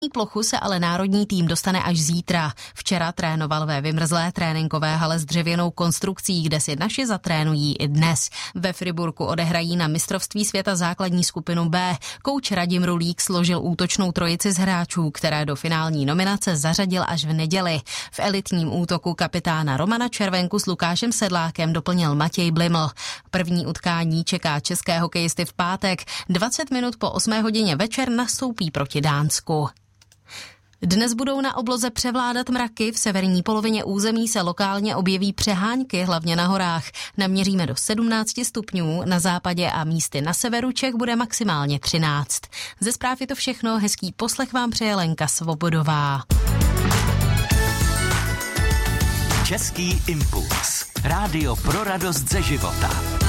Plochu se ale národní tým dostane až zítra. Včera trénoval ve vymrzlé tréninkové hale s dřevěnou konstrukcí, kde si naši zatrénují i dnes. Ve Friburku odehrají na mistrovství světa základní skupinu B. Kouč Radim Rulík složil útočnou trojici z hráčů, které do finální nominace zařadil až v neděli. V elitním útoku kapitána Romana Červenku s Lukášem Sedlákem doplnil Matěj Bliml. První utkání čeká české hokejisty v pátek. 20 minut po 8 hodině večer nastoupí proti Dánsku. Dnes budou na obloze převládat mraky, v severní polovině území se lokálně objeví přehánky, hlavně na horách. Naměříme do 17 stupňů, na západě a místy na severu Čech bude maximálně 13. Ze zpráv je to všechno, hezký poslech vám přeje Lenka Svobodová. Český impuls. Rádio pro radost ze života.